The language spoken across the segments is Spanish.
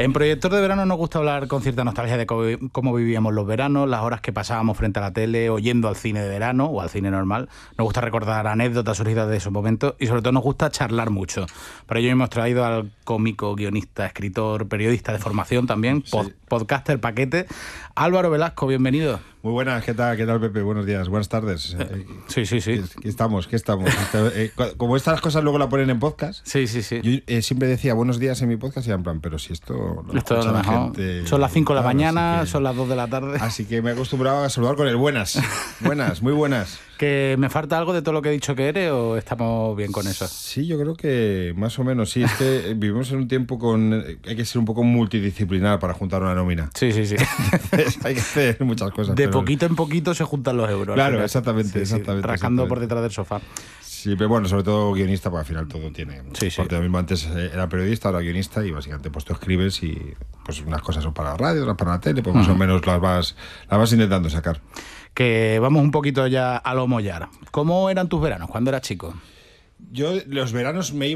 En Proyector de Verano nos gusta hablar con cierta nostalgia de cómo vivíamos los veranos, las horas que pasábamos frente a la tele o yendo al cine de verano o al cine normal. Nos gusta recordar anécdotas surgidas de esos momentos y sobre todo nos gusta charlar mucho. Para ello hemos traído al cómico, guionista, escritor, periodista de formación también, podcaster paquete, Álvaro Velasco, bienvenido. Muy buenas, ¿qué tal Pepe? Buenos días, buenas tardes. Sí. ¿Qué estamos? Como estas cosas luego la ponen en podcast. Sí. Yo siempre decía buenos días en mi podcast y era en plan, pero si esto lo escucha la gente... Son las 5 de la mañana, son las 2 de la tarde. Así que me he acostumbrado a saludar con el buenas. Buenas, muy buenas. ¿Que me falta algo de todo lo que he dicho que eres o estamos bien con eso? Sí, yo creo que más o menos, sí. Es que vivimos en un tiempo hay que ser un poco multidisciplinar para juntar una nómina. Sí. Entonces, hay que hacer muchas cosas. De poquito en poquito se juntan los euros. Claro, exactamente. Rascando por detrás del sofá. Sí, pero bueno, sobre todo guionista, porque al final todo tiene... Sí. Porque yo mismo antes era periodista, ahora guionista, y básicamente pues tú escribes y pues unas cosas son para la radio, otras para la tele, pues más o menos las vas intentando sacar. Que vamos un poquito ya a lo mollar. ¿Cómo eran tus veranos cuando eras chico? Yo los veranos me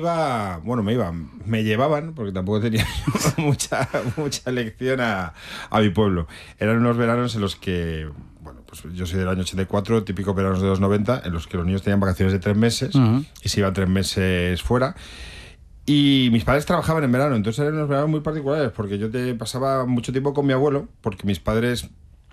llevaban, porque tampoco tenía mucha elección a mi pueblo. Eran unos veranos en los que... Bueno, pues yo soy del año 84, típicos veranos de los 90, en los que los niños tenían vacaciones de 3 meses y se iban 3 meses fuera. Y mis padres trabajaban en verano, entonces eran unos veranos muy particulares, porque yo pasaba mucho tiempo con mi abuelo, porque mis padres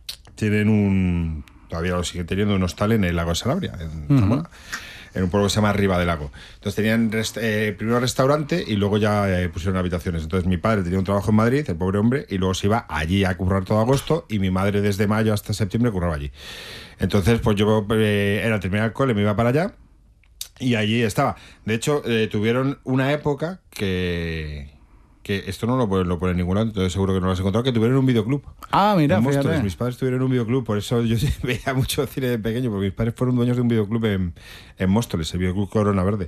tienen todavía lo siguen teniendo, un hostal en el lago de Sanabria, en Zamora. En un pueblo que se llama Riva del Lago. Entonces tenían primero restaurante y luego ya pusieron habitaciones. Entonces mi padre tenía un trabajo en Madrid, el pobre hombre, y luego se iba allí a currar todo agosto, y mi madre desde mayo hasta septiembre curraba allí. Entonces pues yo era terminar el cole, me iba para allá y allí estaba. De hecho, tuvieron una época que esto no lo pone en ningún lado, entonces seguro que no lo has encontrado, que tuvieron un videoclub. Ah, mira, fíjate. Mis padres tuvieron un videoclub, por eso yo veía mucho cine de pequeño, porque mis padres fueron dueños de un videoclub en Móstoles, el videoclub Corona Verde.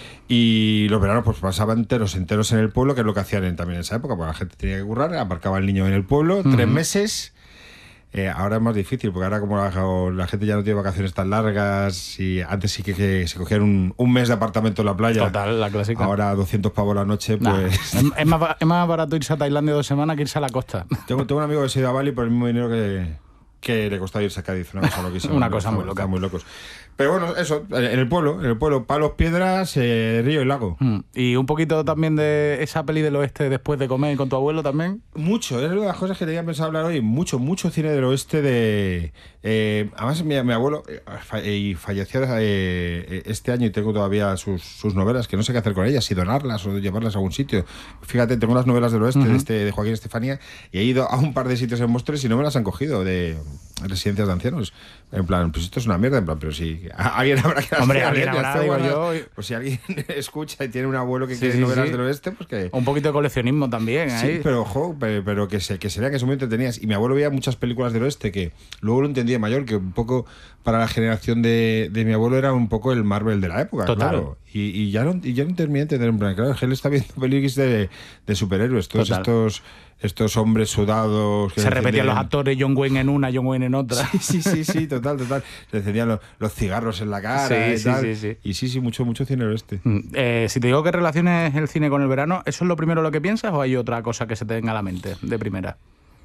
Y los veranos pues pasaban enteros en el pueblo, que es lo que hacían también en esa época, porque la gente tenía que currar, aparcaba el niño en el pueblo, 3 meses... ahora es más difícil, porque ahora como la gente ya no tiene vacaciones tan largas, y antes sí que se cogían un mes de apartamento en la playa. Total, la clásica. Ahora 200 pavos la noche, pues... Es más barato irse a Tailandia 2 semanas que irse a la costa. Tengo un amigo que se ha ido a Bali por el mismo dinero que le costaba irse a Cádiz. Una cosa loquísima. Una cosa muy loca. Muy locos. Pero bueno, eso, en el pueblo, palos, piedras, río y lago. Y un poquito también de esa peli del oeste después de comer con tu abuelo también. Mucho, es una de las cosas que tenía pensado hablar hoy. Mucho cine del oeste de... además, mi abuelo falleció este año y tengo todavía sus novelas, que no sé qué hacer con ellas, si donarlas o llevarlas a algún sitio. Fíjate, tengo las novelas del oeste de Joaquín Estefanía, y he ido a un par de sitios en Móstoles y no me las han cogido, de residencias de ancianos. En plan, pues esto es una mierda, en plan, pero si alguien habrá que... Hombre, alguien habrá, digo yo. Pues si alguien escucha y tiene un abuelo que quiere novelas del oeste, pues que... Un poquito de coleccionismo también, ¿eh? Sí, pero ojo, pero que se vea que son muy entretenidas. Y mi abuelo veía muchas películas del oeste que luego lo entendía mayor, que un poco para la generación de mi abuelo era un poco el Marvel de la época. Total. Claro. Y ya no terminé de entender, en plan, claro, él está viendo películas de superhéroes, todos estos hombres sudados... Se repetían los actores, John Wayne en una, John Wayne en otra. Sí, total. Se encendían los cigarros en la cara y tal. Sí. Y sí, mucho cine del oeste. Si te digo que relaciones el cine con el verano, ¿eso es lo primero lo que piensas o hay otra cosa que se te venga a la mente de primera?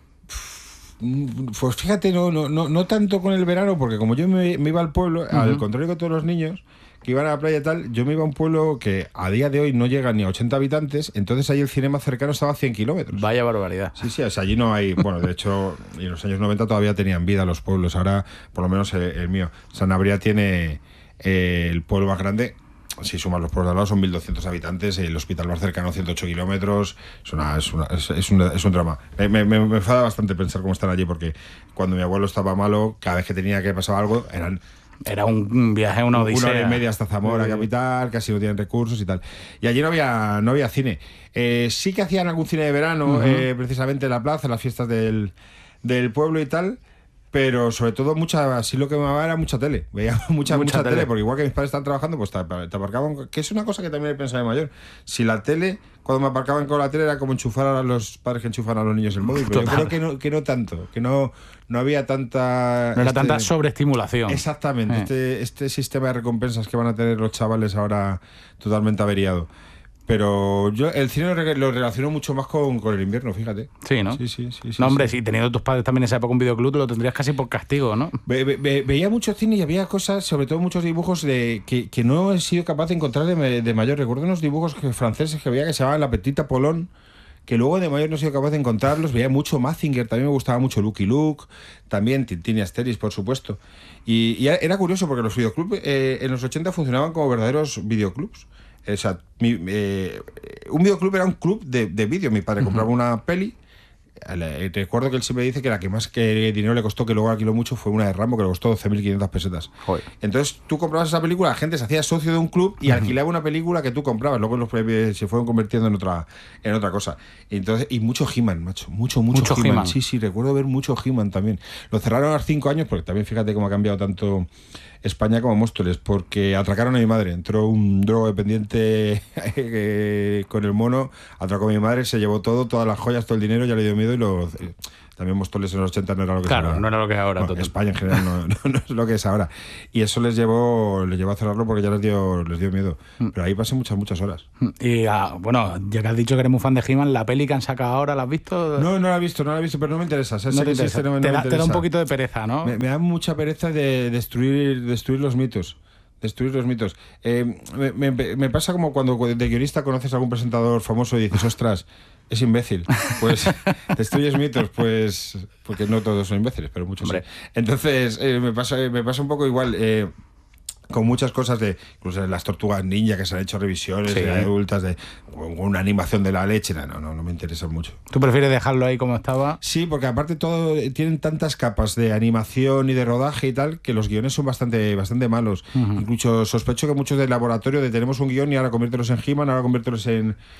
Pues fíjate, no tanto con el verano, porque como yo me iba al pueblo, al contrario que todos los niños que iban a la playa y tal, yo me iba a un pueblo que a día de hoy no llega ni a 80 habitantes, entonces ahí el cine más cercano estaba a 100 kilómetros. Vaya barbaridad. Sí, o sea, allí no hay... Bueno, de hecho, en los años 90 todavía tenían vida los pueblos, ahora, por lo menos el mío, Sanabria tiene el pueblo más grande. Si sumas los pueblos de al lado son 1.200 habitantes, el hospital más cercano 108 kilómetros, es un drama. Me enfada bastante pensar cómo están allí, porque cuando mi abuelo estaba malo, cada vez que tenía que pasar algo, era un viaje, una odisea. 1 hora y media hasta Zamora capital, casi no tienen recursos y tal. Y allí no había cine. Sí que hacían algún cine de verano, precisamente en la plaza, en las fiestas del pueblo y tal. Pero sobre todo así lo que me daba era mucha tele. Veía mucha tele, porque igual que mis padres estaban trabajando, pues te aparcaban, que es una cosa que también he pensado de mayor. Si la tele, cuando me aparcaban con la tele, era como enchufar a los padres que enchufan a los niños el móvil. Pero yo creo que no tanto, que no había tanta... No era tanta sobreestimulación. Exactamente, este sistema de recompensas que van a tener los chavales ahora totalmente averiado. Pero yo el cine lo relaciono mucho más con el invierno, fíjate. Sí, ¿no? Sí. No, hombre, si teniendo tus padres también en esa época un videoclub, te lo tendrías casi por castigo, ¿no? Veía mucho cine y había cosas, sobre todo muchos dibujos que no he sido capaz de encontrar de mayor. Recuerdo unos dibujos franceses que veía que se llamaban La Petite Apollon, que luego de mayor no he sido capaz de encontrarlos. Veía mucho Mazinger, también me gustaba mucho Lucky Luke, también Tintín y Asterix, por supuesto. Y era curioso porque los videoclubs en los 80 funcionaban como verdaderos videoclubs. O sea, un videoclub era un club de vídeo. Mi padre compraba una peli. Recuerdo que él siempre dice que la que más que dinero le costó, que luego alquiló mucho, fue una de Rambo, que le costó 12.500 pesetas. Joder. Entonces tú comprabas esa película, la gente se hacía socio de un club y alquilaba una película que tú comprabas. Luego los se fueron convirtiendo en otra cosa. Y mucho He-Man, macho. Mucho He-Man. Sí, recuerdo ver mucho He-Man también. Lo cerraron a los 5 años, porque también fíjate cómo ha cambiado tanto España como Móstoles, porque atracaron a mi madre. Entró un drogodependiente con el mono, atracó a mi madre, se llevó todas las joyas, todo el dinero, ya le dio miedo y también Móstoles en los 80 no era lo que es ahora. Claro, no era lo que es ahora. Bueno, España en general no es lo que es ahora. Y eso les llevó a cerrarlo porque ya les dio miedo. Pero ahí pasé muchas horas. Y bueno, ya que has dicho que eres muy fan de He-Man, ¿la peli que han sacado ahora la has visto? No la he visto, pero no me interesa. O sea, No te interesa. Te da un poquito de pereza, ¿no? Me da mucha pereza de destruir los mitos. Me pasa como cuando de guionista conoces a algún presentador famoso y dices, ostras, es imbécil. Pues destruyes mitos, pues porque no todos son imbéciles, pero muchos sí. Entonces me pasa un poco igual con muchas cosas incluso las tortugas ninja que se han hecho revisiones de adultas, con una animación de la leche. No me interesa mucho. ¿Tú prefieres dejarlo ahí como estaba? Sí, porque aparte todo tienen tantas capas de animación y de rodaje y tal, que los guiones son bastante malos. Incluso sospecho que muchos del laboratorio tenemos un guión y ahora conviértelos en He-Man, ahora conviértelos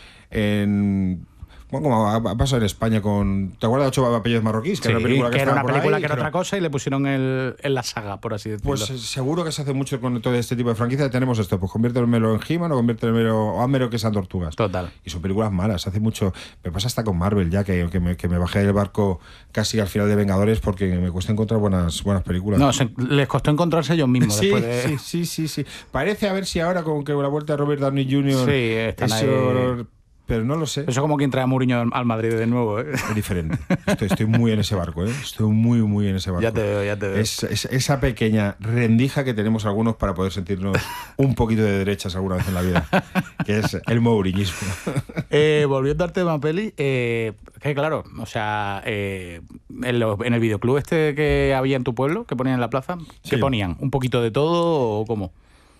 en bueno, como ha pasado en España con... ¿Te acuerdas de 8 apellidos marroquíes? Que era una película que era otra cosa y le pusieron en la saga, por así decirlo. Pues seguro que se hace mucho con todo este tipo de franquicias. Tenemos esto, pues conviértemelo en He-Man o o házmelo que sean tortugas. Total. Y son películas malas, hace mucho... Me pasa hasta con Marvel ya, que me bajé del barco casi al final de Vengadores porque me cuesta encontrar buenas películas. No, les costó encontrarse ellos mismos. Sí, después de... sí. Parece a ver si ahora con que la vuelta de Robert Downey Jr. Sí, están ahí... Pero no lo sé. Eso es como quien trae a Mourinho al Madrid de nuevo, ¿eh? Es diferente. Estoy muy en ese barco, ¿eh? Estoy muy en ese barco. Ya te veo. Es esa pequeña rendija que tenemos algunos para poder sentirnos un poquito de derechas alguna vez en la vida, que es el mouriñismo. Volviendo al tema peli, que claro, o sea, en el videoclub este que había en tu pueblo, que ponían en la plaza, ¿qué ponían? ¿Un poquito de todo o cómo?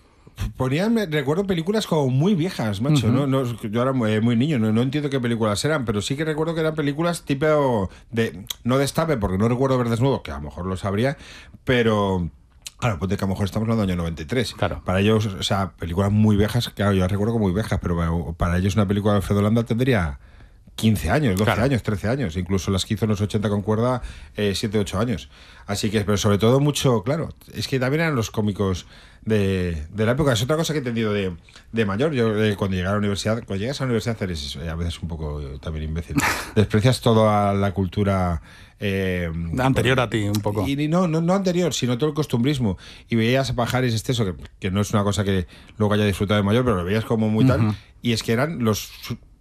Recuerdo películas como muy viejas, macho. Yo era muy niño, no entiendo qué películas eran, pero sí que recuerdo que eran películas tipo no Destape, porque no recuerdo ver Desnudo, que a lo mejor lo sabría, pero... Claro, pues de que a lo mejor estamos hablando del año 93. Claro. Para ellos, o sea, películas muy viejas, claro, yo las recuerdo como muy viejas, pero para ellos una película de Alfredo Landa tendría 15 años, 12 años, 13 años, incluso las que hizo en los 80 con cuerda, 7, 8 años. Así que, pero sobre todo mucho, claro, es que también eran los cómicos de la época. Es otra cosa que he entendido de mayor. Yo cuando llegas a la universidad eres a veces un poco también imbécil. Desprecias toda la cultura anterior a ti, un poco. Y no anterior, sino todo el costumbrismo. Y veías a Pajares Esteso, que no es una cosa que luego haya disfrutado de mayor, pero lo veías como muy tal. Y es que eran los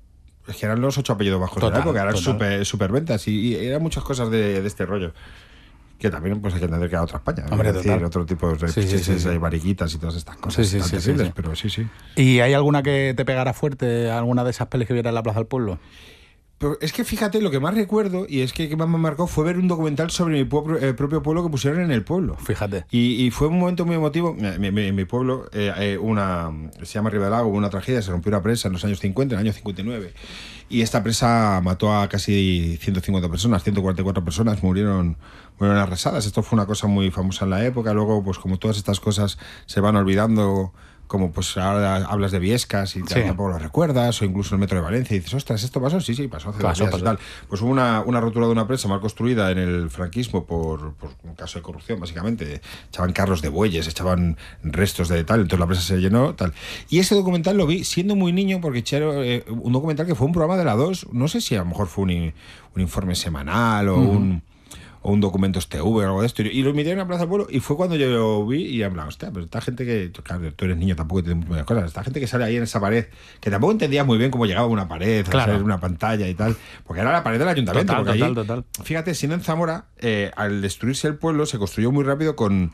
8 apellidos bajos de la época, eran súper ventas y eran muchas cosas de este rollo. Que también pues hay que entender que era otra España. Hombre, es decir, otro tipo de mariquitas y todas estas cosas tan terribles, pero sí. ¿Y hay alguna que te pegara fuerte, alguna de esas pelis que viera en la Plaza del Pueblo? Pero es que fíjate, lo que más recuerdo y es que más me marcó fue ver un documental sobre mi propio pueblo que pusieron en el pueblo. Fíjate. Y fue un momento muy emotivo. En mi pueblo se llama Ribelago, hubo una tragedia, se rompió una presa en los años 50, en el año 59. Y esta presa mató a casi 150 personas, 144 personas murieron arrasadas. Esto fue una cosa muy famosa en la época. Luego, pues como todas estas cosas se van olvidando, como pues ahora hablas de Viescas y tampoco lo recuerdas, o incluso el metro de Valencia y dices, ostras, ¿esto pasó? Sí, pasó hace 2 días y tal. Pues hubo una rotura de una presa mal construida en el franquismo por un caso de corrupción, básicamente. Echaban carros de bueyes, echaban restos de tal, entonces la presa se llenó, tal. Y ese documental lo vi siendo muy niño, porque un documental que fue un programa de la 2, no sé si a lo mejor fue un informe semanal o o un Documentos TV o algo de esto. Y lo metieron a Plaza del Pueblo y fue cuando yo lo vi y en plan, hostia, pero esta gente que, claro, tú eres niño, tampoco entiendes muchas cosas, esta gente que sale ahí en esa pared, que tampoco entendías muy bien cómo llegaba una pared, Claro. a ser una pantalla y tal, porque era la pared del ayuntamiento. Total, porque total. Fíjate, siendo en Zamora, al destruirse el pueblo, se construyó muy rápido con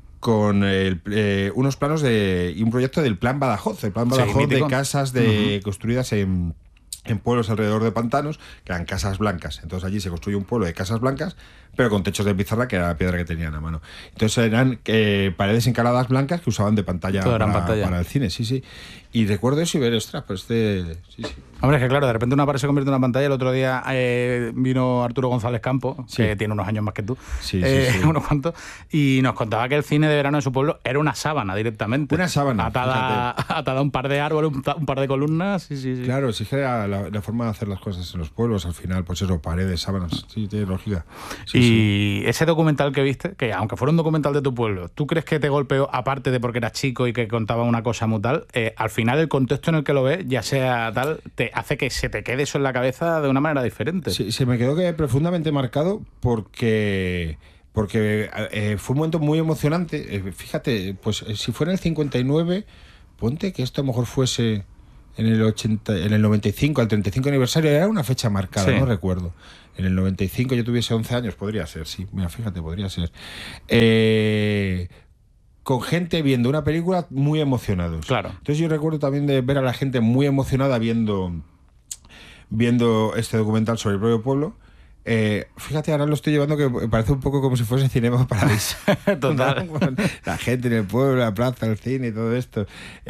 unos planos y un proyecto del Plan Badajoz, el Plan Sí, Badajoz de mítico. casas construidas en pueblos alrededor de pantanos, que eran casas blancas. Entonces allí se construyó un pueblo de casas blancas, pero con techos de pizarra, que era la piedra que tenían a mano. Entonces eran paredes encaladas blancas que usaban de pantalla Todo era en para, pantalla. para el cine, sí, sí. Y recuerdo eso y ver, ostras, pues sí, sí. Hombre, es que claro, de repente una pared se convierte en una pantalla. El otro día vino Arturo González Campos, Sí. que tiene unos años más que tú, Sí, sí. unos cuantos, y nos contaba que el cine de verano de su pueblo era una sábana directamente. Una sábana, Atada a un par de árboles, un par de columnas. Sí, sí, sí. Claro, sí que era la forma de hacer las cosas en los pueblos, al final, pues eso, paredes, sábanas, sí, tiene lógica. Sí, sí. Y ese documental que viste, que aunque fuera un documental de tu pueblo, ¿tú crees que te golpeó, aparte de porque eras chico y que contaba una cosa muy tal, al final el contexto en el que lo ves, ya sea tal, te hace que se te quede eso en la cabeza de una manera diferente? Sí, se me quedó profundamente marcado porque fue un momento muy emocionante. Fíjate, pues si fuera en el 59, ponte que esto a lo mejor fuese en el 95, al 35 aniversario, era una fecha marcada, Sí. no recuerdo. En el 95 yo tuviese 11 años, podría ser, sí, mira, fíjate, podría ser. Con gente viendo una película muy emocionados. Claro. Entonces yo recuerdo también de ver a la gente muy emocionada viendo este documental sobre el propio pueblo. Fíjate, ahora lo estoy llevando que parece un poco como si fuese Cinema Paradiso. Total. ¿No? La gente en el pueblo, la plaza, el cine y todo esto.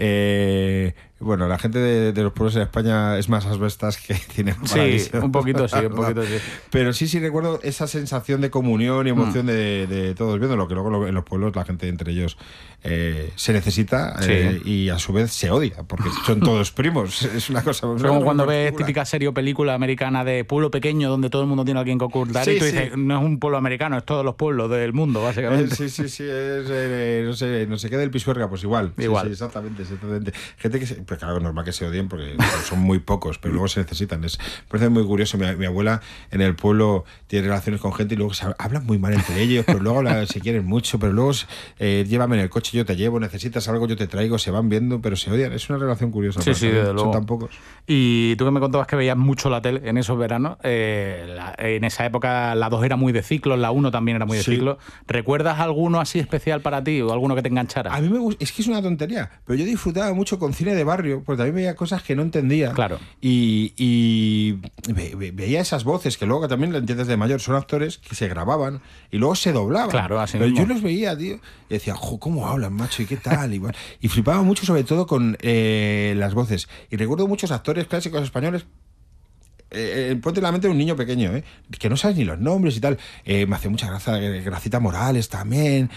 Bueno, la gente de los pueblos en España es más asbestas que Cinema Sí, Paradiso. un poquito sí, la un poquito sí. Pero sí recuerdo esa sensación de comunión y emoción de todos viendo lo que luego en los pueblos la gente entre ellos se necesita Sí. y a su vez se odia, porque son todos primos. Es una cosa... Es como cuando ves típica serie o película americana de pueblo pequeño donde todo el mundo tiene a alguien que ocultar Sí, y tú sí. dices, no es un pueblo americano, es todos los pueblos del mundo, básicamente. Sí, es no sé qué del Pisuerga, pues igual. Igual. Sí, exactamente. Gente que pues claro, es normal que se odien porque son muy pocos, pero luego se necesitan. Me parece muy curioso. Mi abuela en el pueblo tiene relaciones con gente y luego hablan muy mal entre ellos, pero luego se quieren mucho, pero luego llévame en el coche, yo te llevo, necesitas algo, yo te traigo, se van viendo, pero se odian. Es una relación curiosa. Sí, sí, desde luego. Son tan pocos. Y tú que me contabas que veías mucho la tele en esos veranos, en esa época la 2 era muy de ciclos, la 1 también era muy de Sí. ciclos. ¿Recuerdas alguno así especial para ti o alguno que te enganchara? A mí me gusta, es que es una tontería, pero yo disfrutaba mucho con cine de barrio, porque también veía cosas que no entendía. Claro. Y veía esas voces que luego también lo entiendes de mayor, son actores que se grababan y luego se doblaban. Claro, así Pero mismo. yo los veía, tío, y decía, jo, ¿cómo hablan, macho? ¿Y qué tal? Y flipaba mucho, sobre todo con las voces. Y recuerdo muchos actores clásicos españoles. Ponte en la mente de un niño pequeño, que no sabes ni los nombres y tal. Me hace mucha gracia Gracita Morales también,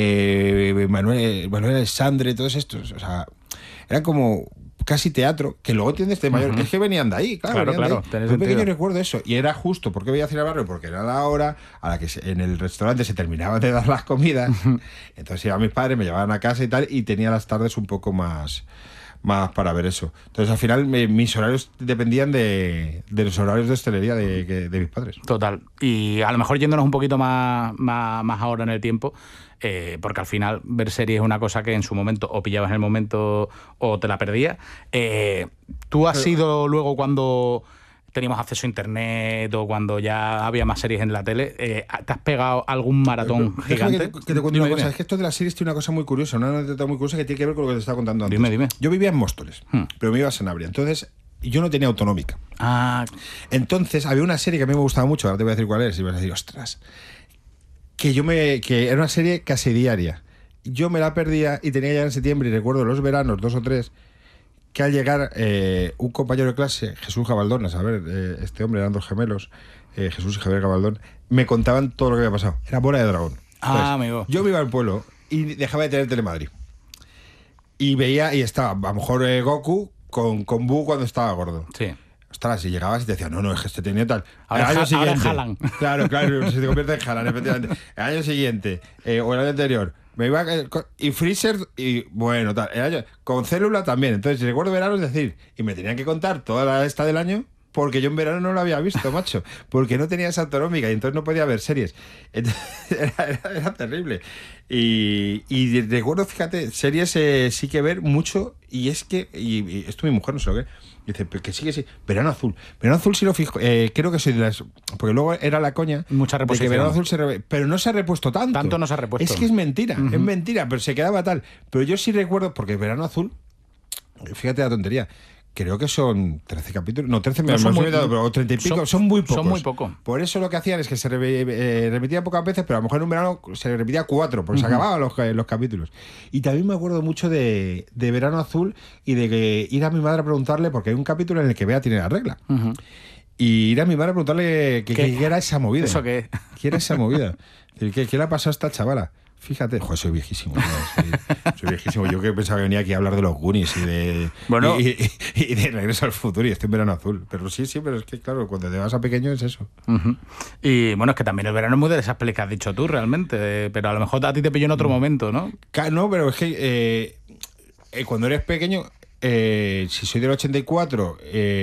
Manuel Alexandre, todos estos. O sea, eran como casi teatro, que luego entiendes de mayor. Ujú. Es que venían de ahí, claro. Claro, venían de ahí. tiene Muy pequeño sentido. recuerdo eso. Y era justo, porque veía cine al barrio, porque era la hora a la que en el restaurante se terminaban de dar las comidas. Entonces iban mis padres, me llevaban a casa y tal, y tenía las tardes un poco más para ver eso. Entonces al final mis horarios dependían de los horarios de hostelería de mis padres. Total. Y a lo mejor yéndonos un poquito más ahora en el tiempo, porque al final ver series es una cosa que en su momento o pillabas en el momento o te la perdías. ¿Tú has sido luego cuando teníamos acceso a internet o cuando ya había más series en la tele, te has pegado algún maratón Déjame gigante? que te cuente Dime, una cosa. dime. Es que esto de las series tiene una cosa muy curiosa, una anécdota muy curiosa que tiene que ver con lo que te estaba contando antes. Dime. Yo vivía en Móstoles, pero me iba a Sanabria. Entonces yo no tenía autonómica. Ah, Entonces había una serie que a mí me gustaba mucho, ahora te voy a decir cuál es, y vas a decir, ostras, que era una serie casi diaria. Yo me la perdía y tenía ya en septiembre, y recuerdo los veranos, 2 o 3, que al llegar un compañero de clase, Jesús Gabaldón, a saber, este hombre, eran 2 gemelos, Jesús y Javier Gabaldón, me contaban todo lo que había pasado. Era Bola de Dragón. Entonces, amigo. yo me iba al pueblo y dejaba de tener Telemadrid. Y veía, y estaba, a lo mejor Goku con Buu cuando estaba gordo. sí. Ostras, y llegabas y te decían, no, es que este tenía tal. Ahora Al año es ahora es siguiente. Haaland. Claro, se te convierte en Haaland, efectivamente. El año siguiente, o el año anterior, me iba y Freezer, y con Célula también. Entonces, recuerdo veranos decir, y me tenían que contar toda la esta del año, porque yo en verano no lo había visto, macho, porque no tenía esa autonómica y entonces no podía ver series. Entonces, era terrible. Y recuerdo, fíjate, series sí que ver mucho, y es que, y esto mi mujer no sé lo que, dice, pero que sí, Verano Azul. Verano Azul sí lo fijo, creo que soy de las, porque luego era la coña mucha de que reposición. Verano Azul pero no se ha repuesto tanto. Tanto no se ha repuesto. Es que es mentira, pero se quedaba tal. Pero yo sí recuerdo, porque Verano Azul, fíjate la tontería, creo que son 13 capítulos. No, 13 me son he muy- olvidado, pero 30 y pico. Son muy pocos. Son muy pocos. Por eso lo que hacían es que se repetía pocas veces, pero a lo mejor en un verano se repetía 4, porque se acababan los capítulos. Y también me acuerdo mucho de Verano Azul y de que ir a mi madre a preguntarle, porque hay un capítulo en el que Bea tiene la regla. Y ir a mi madre a preguntarle qué era esa movida. ¿Eso qué? ¿Qué era esa movida? Es decir, ¿qué le ha pasado a esta chavala? Fíjate, joder, soy viejísimo. ¿No? Soy viejísimo. Yo que pensaba que venía aquí a hablar de los Goonies y de, Bueno. y de Regreso al Futuro, y estoy en Verano Azul. Pero sí, pero es que, claro, cuando te vas a pequeño es eso. Y bueno, es que también el verano es muy de esas pelis que has dicho tú realmente, pero a lo mejor a ti te pilló en otro momento, ¿no? No, pero es que cuando eres pequeño, si soy del 84,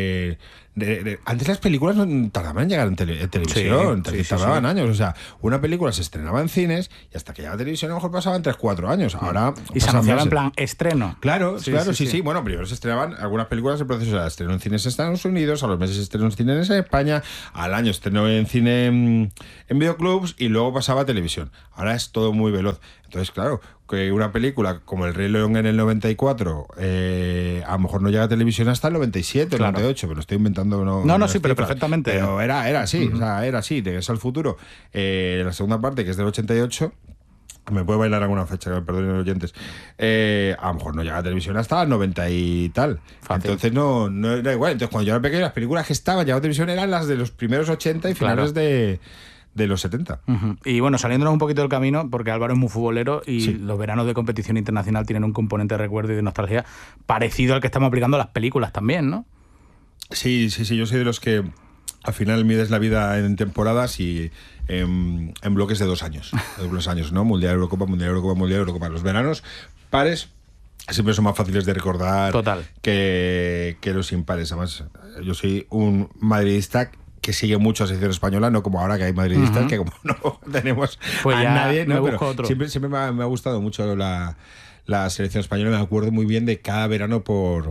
antes las películas no tardaban en llegar en televisión, tardaban años. O sea, una película se estrenaba en cines y hasta que llegaba a televisión a lo mejor pasaban 3-4 años. Ahora Y se pasan anunciaba en meses. plan estreno. Claro, sí. Bueno, primero se estrenaban algunas películas, el proceso era estreno en cines en Estados Unidos, a los meses estreno en cines en España, al año estreno en cine en videoclubs y luego pasaba a televisión. Ahora es todo muy veloz. Entonces, claro, que una película como El Rey León en el 94 a lo mejor no llega a televisión hasta el 97, el 98, pero estoy inventando. No, sí, pero perfectamente. Pero era así, o sea, era así, Regreso al Futuro. La segunda parte, que es del 88, me puede bailar alguna fecha, que me perdonen los oyentes. A lo mejor no llega a televisión hasta el 90 y tal. Fácil. Entonces no era igual. Entonces cuando yo era pequeño, las películas que estaban llegando a televisión eran las de los primeros 80 y finales de los 70. Y bueno, saliéndonos un poquito del camino, porque Álvaro es muy futbolero y los veranos de competición internacional tienen un componente de recuerdo y de nostalgia parecido al que estamos aplicando a las películas también, ¿no? Sí, yo soy de los que al final mides la vida en temporadas y en bloques de 2 años. De 2 años, ¿no? Mundial, Eurocopa, Mundial, Eurocopa, Mundial, Eurocopa. Los veranos pares siempre son más fáciles de recordar. Total. Que los impares. Además, yo soy un madridista que sigue mucho a la selección española, no como ahora que hay madridistas que como no tenemos pues a ya nadie, ¿no? me Pero busco otro. siempre me ha gustado mucho la selección española. Me acuerdo muy bien de cada verano por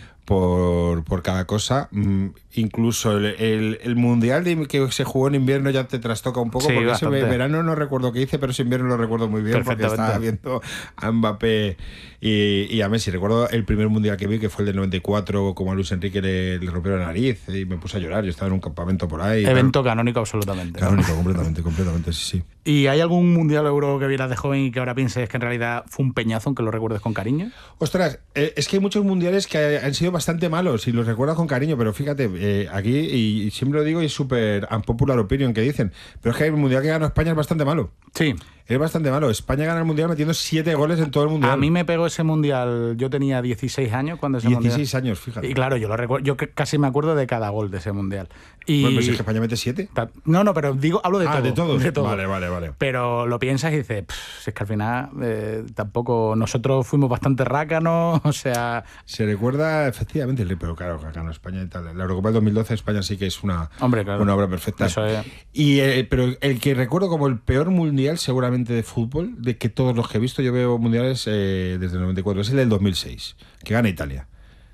cada cosa. Incluso el mundial que se jugó en invierno ya te trastoca un poco, Sí, porque bastante. ese verano no recuerdo qué hice, pero ese invierno lo recuerdo muy bien porque estaba viendo a Mbappé y a Messi. Recuerdo el primer mundial que vi, que fue el del 94, como a Luis Enrique le rompieron la nariz y me puse a llorar. Yo estaba en un campamento por ahí. Evento canónico absolutamente. ¿no? Canónico, completamente, sí. ¿Y hay algún mundial euro que vieras de joven y que ahora pienses que en realidad fue un peñazo, aunque lo recuerdes con cariño? Ostras, es que hay muchos mundiales que han sido bastante malos y los recuerdas con cariño, pero fíjate, aquí, y siempre lo digo, y es súper unpopular opinion que dicen, pero es que el mundial que ganó España es bastante malo. Sí. Es bastante malo. España gana el mundial metiendo 7 goles en todo el mundial. A mí me pegó ese mundial, yo tenía 16 años cuando ese 16 mundial. años, fíjate. Y claro, yo lo recuerdo, casi me acuerdo de cada gol de ese mundial. Y Bueno, pues es que España mete 7. No, pero hablo de todo. De todos. De todo. Vale. Pero lo piensas y dices, si es que al final tampoco nosotros fuimos bastante rácanos, o sea... Se recuerda efectivamente, pero claro, ganó España y tal. La Eurocopa del 2012 España sí que es una obra perfecta. Eso es. Pero el que recuerdo como el peor mundial seguramente de fútbol, de que todos los que he visto, yo veo mundiales desde el 94, es el del 2006, que gana Italia.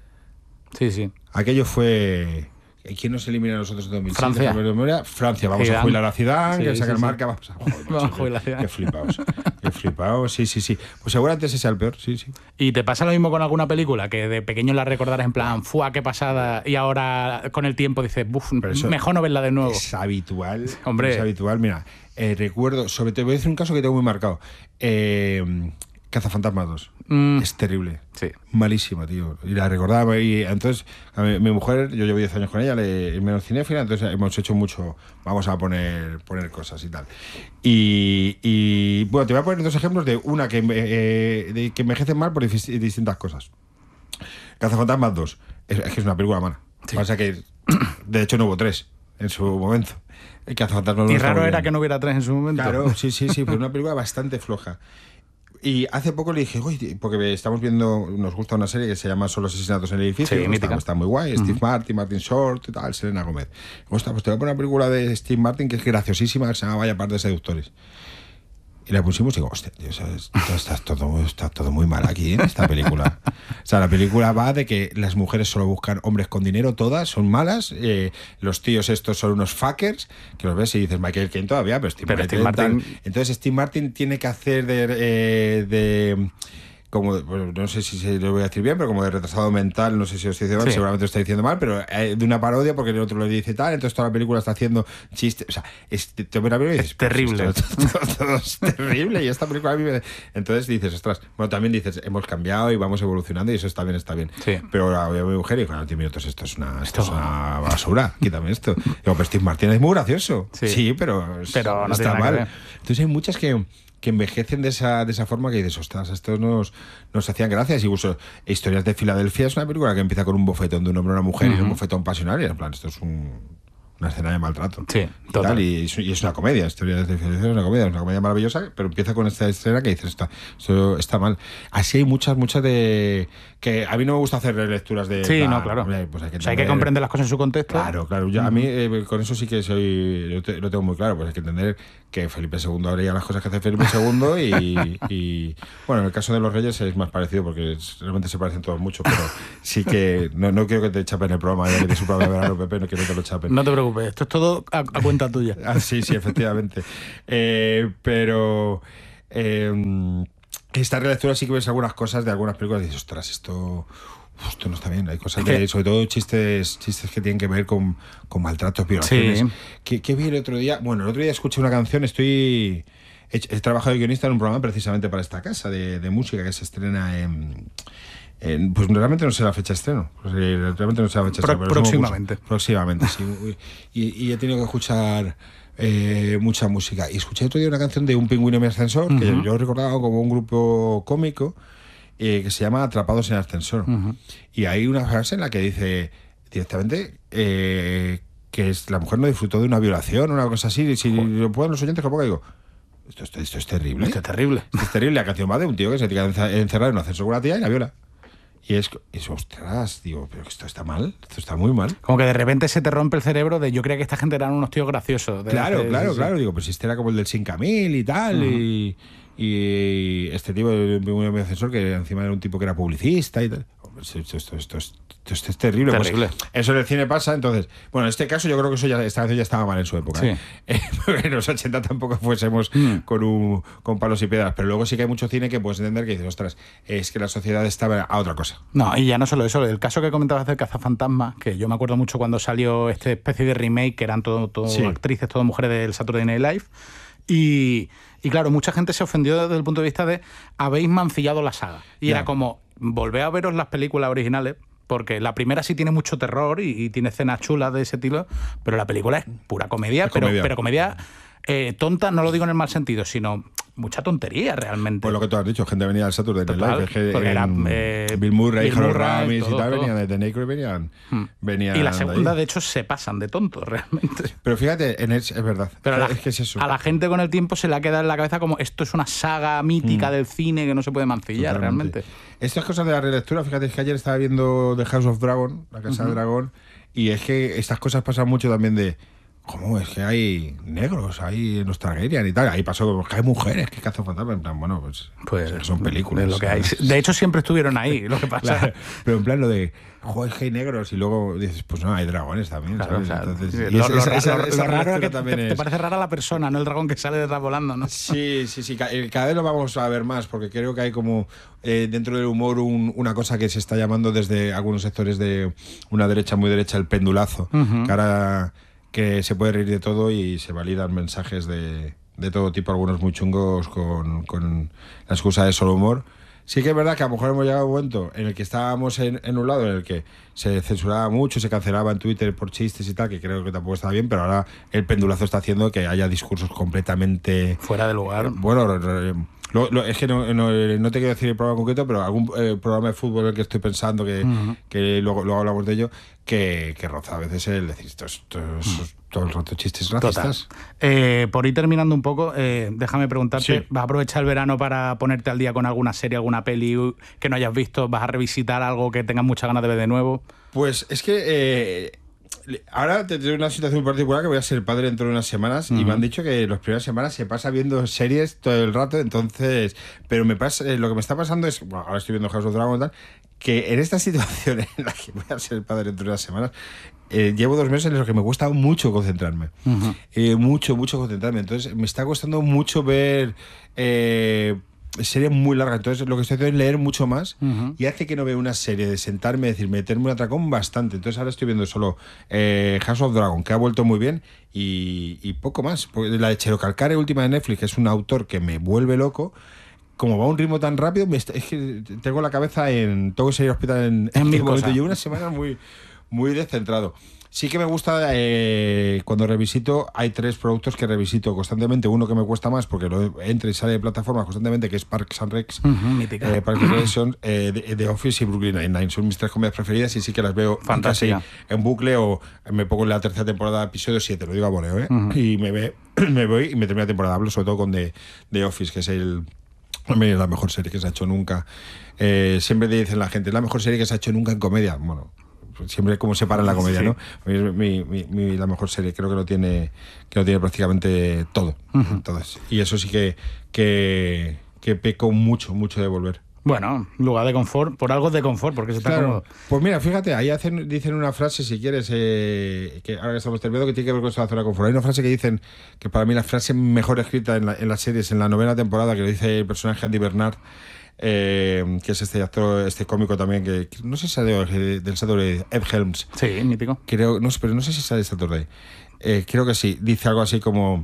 Sí. Aquello fue... ¿Quién nos elimina a nosotros en 2006? Francia. Vamos Zidane. a jubilar a Zidane, que Sí, saca el sí. marca. Vamos a jubilar a Zidane. Qué flipaos. Sí. Pues seguramente ese sea el peor, sí. ¿Y te pasa lo mismo con alguna película? Que de pequeño la recordarás en plan, ¡fua, qué pasada! Y ahora con el tiempo dices, ¡buf! Mejor no verla de nuevo. Es habitual. Hombre. Es habitual. Mira, recuerdo, te voy a decir un caso que tengo muy marcado. Cazafantasmas 2. Es terrible. Sí. Malísima, tío. Y la recordaba. Y entonces, mi mujer, yo llevo 10 años con ella, es menos cinéfila, entonces hemos hecho mucho. Vamos a poner cosas y tal. Y bueno, te voy a poner 2 ejemplos de una que envejecen mal por distintas cosas. Cazafantasmas 2. Es que es una película mala. Sí. Pasa que, de hecho, no hubo 3 en su momento. El Cazafantasmas Y no raro está muy era bien. que no hubiera 3 en su momento. Claro, sí, pero una película bastante floja. Y hace poco le dije, oye, porque estamos viendo, nos gusta una serie que se llama Solo asesinatos en el edificio, Sí, está muy guay, Steve Martin, Martin Short y tal, Selena Gomez. Ostras, pues te voy a poner una película de Steve Martin que es graciosísima, que se llama Vaya par de seductores. Y la pusimos y digo, hostia, tío, está todo muy mal aquí en esta película. O sea, la película va de que las mujeres solo buscan hombres con dinero, todas son malas, los tíos estos son unos fuckers, que los ves y dices, Michael Caine todavía, pero Steve Martin. Entonces Steve Martin tiene que hacer de como, bueno, no sé si se lo voy a decir bien, pero como de retrasado mental, no sé si os dice mal, seguramente lo está diciendo mal, pero de una parodia porque el otro le dice tal, entonces toda la película está haciendo chistes, o sea, te ves la película y dices, es terrible. todo es terrible y esta película a mí me... Entonces dices, ostras, bueno, también dices, hemos cambiado y vamos evolucionando y eso está bien. Sí. Pero la veo a mi mujer y digo, no, 10 minutos, esto es una basura, quítame esto. Digo, pero Steve Martin es muy gracioso. Sí, pero no está mal. Entonces hay muchas que envejecen de esa forma que dices, ostras, estos nos hacían gracias. Incluso Historias de Filadelfia es una película que empieza con un bofetón de un hombre a una mujer y un bofetón pasional y en plan, esto es una escena de maltrato. Sí, total. Y es una comedia, Historias de Filadelfia es una comedia maravillosa, pero empieza con esta escena que dices, esto está mal. Así hay muchas de... que a mí no me gusta hacer lecturas de... Sí, no, claro. Pues hay que comprender las cosas en su contexto. Claro. Yo, a mí con eso sí que lo tengo muy claro, pues hay que entender que Felipe II haría las cosas que hace Felipe II y bueno, en el caso de los Reyes es más parecido porque realmente se parecen todos mucho, pero sí que no quiero que te chapen el programa de su programa de verano, Pepe, no quiero que te lo chapen. No te preocupes, esto es todo a cuenta tuya. Sí, efectivamente. Pero esta relectura sí que ves algunas cosas de algunas películas y dices, ostras, esto no está bien. Hay cosas sobre todo chistes que tienen que ver con maltratos, violaciones. Sí. ¿Qué vi el otro día? Bueno, el otro día escuché una canción, he trabajado de guionista en un programa precisamente para esta casa de música que se estrena pues realmente no sé la fecha de estreno. Realmente no sé la fecha de estreno. Próximamente, sí. Y he tenido que escuchar mucha música. Y escuché otro día una canción de Un pingüino en mi ascensor, que yo recordaba como un grupo cómico, que se llama Atrapados en el ascensor. Y hay una frase en la que dice directamente que la mujer no disfrutó de una violación o una cosa así. Si lo pueden los oyentes, que poco digo, esto es terrible. Esto es terrible. Esto es terrible. La canción va de un tío que se queda encerrado en un ascensor con una tía y la viola. Y es ostras, digo, pero esto está mal, esto está muy mal. Como que de repente se te rompe el cerebro de yo creía que esta gente eran unos tíos graciosos. Claro, digo, pues este era como el del Sin Camil y tal, y este tipo de un ascensor que encima era un tipo que era publicista y tal. Esto es terrible. Pues eso en el cine pasa, entonces, bueno, en este caso yo creo que esta canción ya estaba mal en su época. Sí. En los 80 tampoco fuésemos con palos y piedras, pero luego sí que hay mucho cine que puedes entender que dices, ostras, es que la sociedad estaba a otra cosa. No, y ya no solo eso, el caso que comentabas del Cazafantasmas, que yo me acuerdo mucho cuando salió esta especie de remake, que eran todo actrices, todo mujeres del Saturday Night Live, y claro, mucha gente se ofendió desde el punto de vista de habéis mancillado la saga. Y era como, volvé a veros las películas originales, porque la primera sí tiene mucho terror y tiene escenas chulas de ese estilo, pero la película es pura comedia, pero comedia tonta, no lo digo en el mal sentido, sino mucha tontería realmente. Pues lo que tú has dicho, gente venía del Saturday Night Live, porque era Bill Murray, Harold Ramis y tal, venían de The Necro, venían y la segunda, de hecho, se pasan de tontos realmente. Pero fíjate, es verdad. Pero es que es eso. A la gente con el tiempo se le ha quedado en la cabeza como esto es una saga mítica del cine que no se puede mancillar. Totalmente. Realmente. Estas cosas de la relectura, fíjate, es que ayer estaba viendo The House of Dragon, La Casa del Dragón, y es que estas cosas pasan mucho también de ¿cómo? Es que hay negros, hay los Targaryen y tal. Ahí pasó que hay mujeres que cazan fantasmas. En plan, bueno, pues son películas. Es lo que hay. De hecho, siempre estuvieron ahí, lo que pasa. Claro, pero en plan lo de, joder, que hay negros y luego dices, pues no, hay dragones también. Claro, ¿sabes? Entonces, lo raro es que te parece rara la persona, no el dragón que sale detrás volando, ¿no? Sí. Cada vez lo vamos a ver más, porque creo que hay como dentro del humor una cosa que se está llamando desde algunos sectores de una derecha muy derecha, el pendulazo. Que ahora que se puede reír de todo y se validan mensajes de todo tipo, algunos muy chungos con la excusa de solo humor. Sí que es verdad que a lo mejor hemos llegado a un momento en el que estábamos en un lado en el que se censuraba mucho, se cancelaba en Twitter por chistes y tal, que creo que tampoco estaba bien, pero ahora el pendulazo está haciendo que haya discursos completamente fuera de lugar. Bueno, Es que no te quiero decir el programa concreto, pero algún programa de fútbol en el que estoy pensando que luego hablamos de ello, que roza a veces el decir estos todo el rato chistes racistas. Por ir terminando un poco, déjame preguntarte, Sí. ¿vas a aprovechar el verano para ponerte al día con alguna serie, alguna peli que no hayas visto? ¿Vas a revisitar algo que tengas muchas ganas de ver de nuevo? Pues es que ahora te tengo una situación muy particular, que voy a ser padre dentro de unas semanas y me han dicho que las primeras semanas se pasa viendo series todo el rato, entonces, pero lo que me está pasando es, bueno, ahora estoy viendo House of Dragon y tal, que en esta situación en la que voy a ser padre dentro de unas semanas, llevo 2 meses en los que me cuesta mucho concentrarme. Mucho concentrarme. Entonces me está costando mucho ver series muy largas. Entonces lo que estoy haciendo es leer mucho más y hace que no vea una serie, de sentarme, decir, meterme un atracón bastante. Entonces ahora estoy viendo solo House of Dragon, que ha vuelto muy bien, y poco más. La de Cherokee última de Netflix, que es un autor que me vuelve loco. Como va a un ritmo tan rápido, es que tengo la cabeza tengo que salir al hospital en mil momento. cosas. Llevo una semana muy descentrado. Sí que me gusta cuando revisito, hay 3 productos que revisito constantemente. Uno que me cuesta más porque entra y sale de plataformas constantemente, que es Parks and Recs. Mítica. Parks and Rec son The Office y Brooklyn Nine-Nine. Son mis 3 comedias preferidas y sí que las veo Fantástica. casi en bucle, o me pongo en la 3ª temporada, episodio 7, lo digo a voleo, y me voy y me termino la temporada. Hablo sobre todo con The Office, que es la mejor serie que se ha hecho nunca. Siempre dicen la gente, es la mejor serie que se ha hecho nunca en comedia. Bueno, siempre como separan la comedia, sí. ¿No? La mejor serie, creo que lo tiene prácticamente todo. Entonces, y eso sí que peco mucho de volver. Bueno, lugar de confort, por algo de confort, porque se está cómodo. Pues mira, fíjate, ahí dicen una frase, si quieres, que ahora que estamos terminando, que tiene que ver con esa zona de confort. Hay una frase que dicen, que para mí la frase mejor escrita en las series, en la 9ª temporada, que lo dice el personaje Andy Bernard, que es este actor, este cómico también, que no sé si sale del Saturday, Ed Helms. Sí, mítico. Pero no sé si sale de Saturday. Creo que sí. Dice algo así como...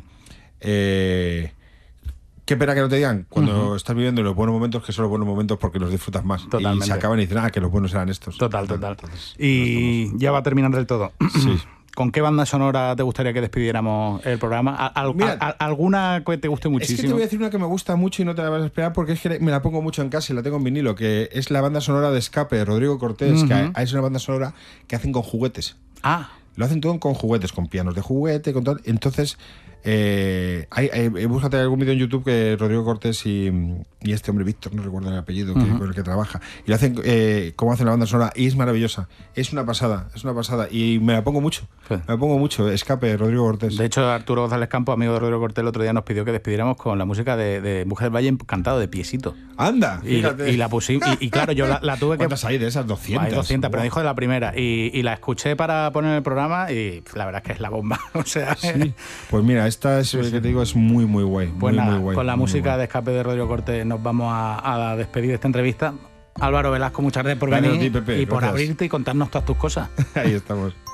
qué pena que no te digan cuando estás viviendo los buenos momentos que son los buenos momentos, porque los disfrutas más. Totalmente. Y se acaban y dicen, que los buenos eran estos. Total. Entonces, Y ya va a terminar del todo. Sí. ¿Con qué banda sonora te gustaría que despidiéramos el programa? ¿Alguna que te guste muchísimo? Es que te voy a decir una que me gusta mucho y no te la vas a esperar, porque es que me la pongo mucho en casa y la tengo en vinilo, que es la banda sonora de Escape, de Rodrigo Cortés, que es una banda sonora que hacen con juguetes. Lo hacen todo con juguetes, con pianos de juguete, con todo. Entonces, búscate algún vídeo en YouTube que Rodrigo Cortés y este hombre Víctor, no recuerdo el apellido, con el que trabaja, y lo hacen cómo hacen la banda sonora, y es maravillosa. Es una pasada, y me la pongo mucho. Sí. Me la pongo mucho. Escape, Rodrigo Cortés. De hecho, Arturo González Campos, amigo de Rodrigo Cortés, el otro día nos pidió que despidiéramos con la música de Mujer del Valle cantado de piecito. ¡Anda! Fíjate. Y la pusimos, y claro, yo la tuve que... ¿Cuántas hay de esas? 200. Hay 200, pero dijo de la primera. Y la escuché para poner en el programa y la verdad es que es la bomba. O sea, sí. Pues mira, esta es, que te digo, es muy guay. Pues muy, nada, muy guay. Con la música de Escape de Rodrigo Cortés nos vamos a despedir de esta entrevista. Álvaro Velasco, muchas gracias por venir a ti, Pepe, y por gracias. abrirte y contarnos todas tus cosas. Ahí estamos.